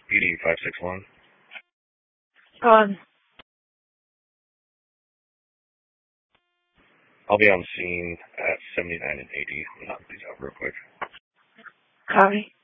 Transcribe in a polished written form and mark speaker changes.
Speaker 1: PD 561.
Speaker 2: On.
Speaker 1: I'll be on scene at 79 and 80. I'm going to knock these out real quick.
Speaker 2: Copy.